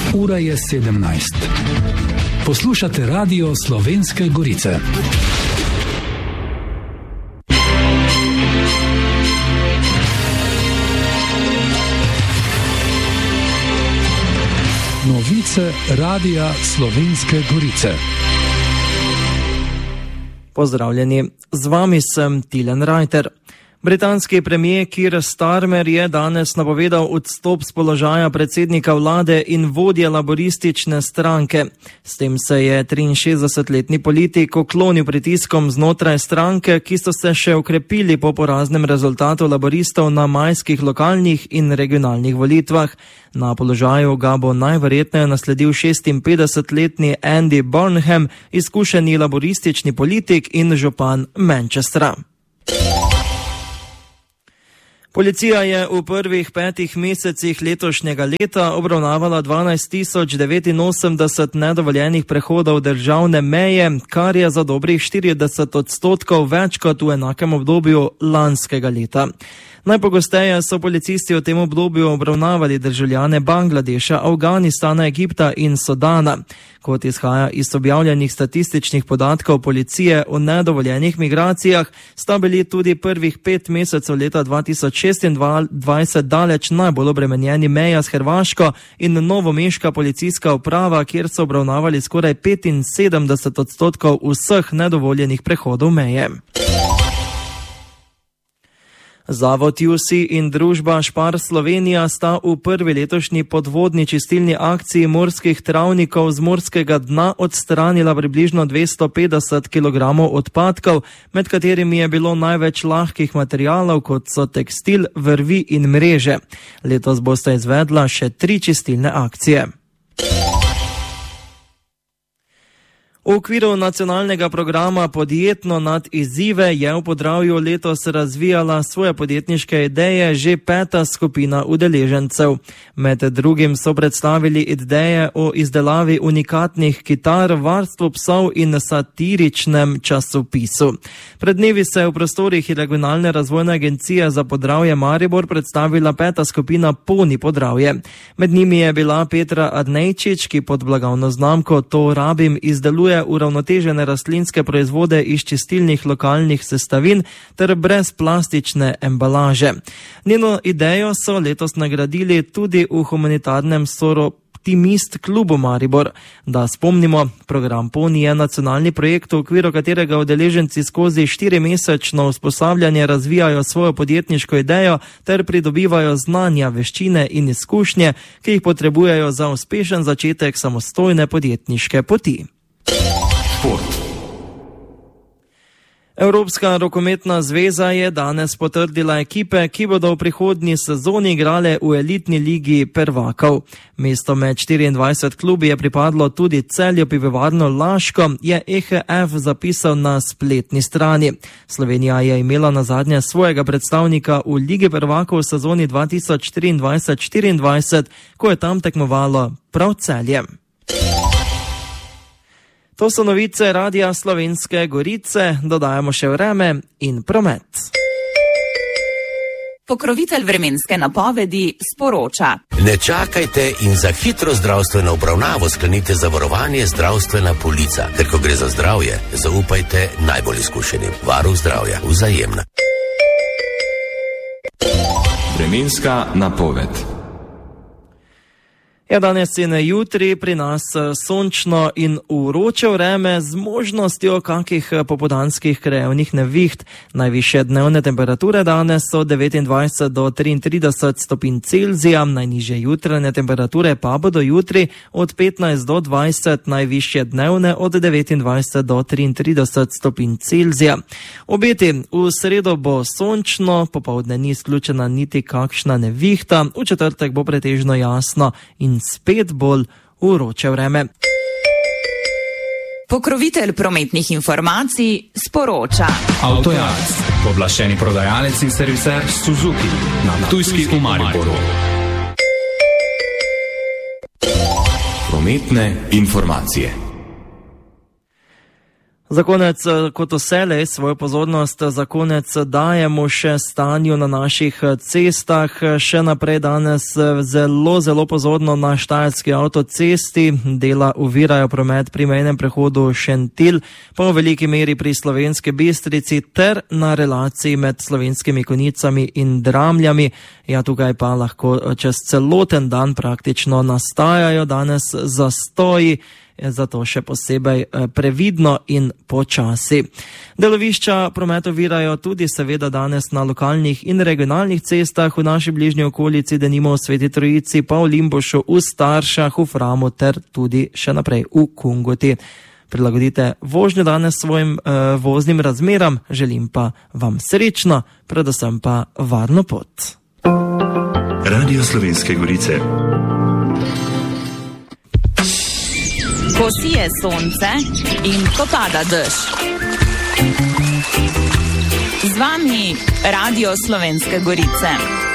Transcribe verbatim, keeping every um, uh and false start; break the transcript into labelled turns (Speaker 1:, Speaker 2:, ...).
Speaker 1: Ura je sedemnajst. Poslušate Radio Slovenske Gorice. Novice Radia Slovenske Gorice.
Speaker 2: Pozdravljeni, z vami sem Tilen Rajter. Britanski premijer Keir Starmer je danes napovedal odstop z položaja predsednika vlade in vodje laboristične stranke. S tem se je triinšestdesetletni politik uklonil pritiskom znotraj stranke, ki so se še okrepili po poraznem rezultatu laboristov na majskih lokalnih in regionalnih volitvah. Na položaju ga bo najverjetneje nasledil šestinpetdesetletni Andy Burnham, izkušeni laboristični politik in župan Manchestra. Policija je v prvih petih mesecih letošnjega leta obravnavala dvanajst tisoč devetinosemdeset nedovoljenih prehodov državne meje, kar je za dobrih štirideset odstotkov več kot v enakem obdobju lanskega leta. Najpogosteje so policisti v tem obdobju obravnavali državljane Bangladeša, Afganistana, Egipta in Sudana. Kot izhaja iz objavljenih statističnih podatkov policije o nedovoljenih migracijah, sta bili tudi prvih pet mesecev leta dva tisoč šestindvajset daleč najbolj obremenjeni meja s Hrvaško in novomeška policijska uprava, kjer so obravnavali skoraj petinsedemdeset odstotkov vseh nedovoljenih prehodov meje. Zavod U C in družba Spar Slovenija sta v prvi letošnji podvodni čistilni akciji morskih travnikov z morskega dna odstranila približno dvesto petdeset kilogramov odpadkov, med katerimi je bilo največ lahkih materialov, kot so tekstil, vrvi in mreže. Letos bosta izvedla še tri čistilne akcije. V okviru nacionalnega programa Podjetno nad izzive je v Podravju letos razvijala svoje podjetniške ideje že peta skupina udeležencev. Med drugim so predstavili ideje o izdelavi unikatnih kitar, varstvu psov in satiričnem časopisu. Pred dnevi se je v prostorih Regionalne razvojne agencije za Podravje Maribor predstavila peta skupina Poni Podravje. Med njimi je bila Petra Adnejčič, ki pod blagovno znamko To rabim izdeluje uravnotežene rastlinske proizvode iz čistilnih lokalnih sestavin ter brez plastične embalaže. Njeno idejo so letos nagradili tudi v humanitarnem Soroptimist klubu Maribor. Da spomnimo, program Poni je nacionalni projekt, v okviru katerega udeleženci skozi štirimesečno usposabljanje razvijajo svojo podjetniško idejo ter pridobivajo znanja, veščine in izkušnje, ki jih potrebujejo za uspešen začetek samostojne podjetniške poti. Šport. Evropska rokometna zveza je danes potrdila ekipe, ki bodo v prihodnji sezoni igrale v elitni ligi prvakov. Mesto med štiriindvajset klubi je pripadlo tudi Celju Pivovarno Laško, je E H F zapisal na spletni strani. Slovenija je imela nazadnje svojega predstavnika v ligi prvakov v sezoni dva tisoč triindvajset štiriindvajset, ko je tam tekmovalo prav Celje. To so novice Radia Slovenske Gorice, dodajamo še vreme in promet.
Speaker 3: Pokrovitelj vremenske napovedi sporoča.
Speaker 4: Ne čakajte in za hitro zdravstveno obravnavo sklenite zavarovanje Zdravstvena polica, ker ko gre za zdravje, zaupajte najbolj izkušenim. Varuh zdravja, Vzajemna.
Speaker 5: Vremenska napoved.
Speaker 2: Ja, danes in jutri pri nas sončno in vroče vreme z možnostjo kakih popoldanskih krajevnih neviht. Najvišje dnevne temperature danes so devetindvajset do triintrideset stopinj Celzija, najnižje jutranje temperature pa bodo jutri od petnajst do dvajset, najvišje dnevne od devetindvajset do triintrideset stopinj Celzija. Obeti, v sredo bo sončno, popoldne ni izključena niti kakšna nevihta, v četrtek bo pretežno jasno in spet bolj vroče vreme.
Speaker 3: Pokrovitelj prometnih informacij sporoča.
Speaker 5: Avtojarc, pooblaščeni prodajalec in serviser Suzuki na Ptujski v Mariboru. Prometne informacije.
Speaker 2: Za konec, kot vselej, svojo pozornost za konec dajemo še stanju na naših cestah. Še naprej danes zelo, zelo pozorno na štajerski avtocesti. Dela ovirajo promet pri mejnem prehodu Šentilj, pa v veliki meri pri Slovenski Bistrici ter na relaciji med Slovenskimi Konjicami in Dramljami. Ja, tukaj pa lahko čez celoten dan praktično nastajajo danes zastoji. Zato še posebej previdno in počasi. Delovišča promet ovirajo tudi seveda danes na lokalnih in regionalnih cestah v naši bližnji okolici, denimo v Sveti Trojici, pa v Limbušu, v Staršah, v Framu ter tudi še naprej v Kungoti. Prilagodite vožnjo danes svojim uh, voznim razmeram, želim pa vam srečno, predvsem pa varno pot.
Speaker 6: Radio Slovenske Gorice.
Speaker 3: Ko sije sonce in ko pada dež. Z vami Radio Slovenske Gorice.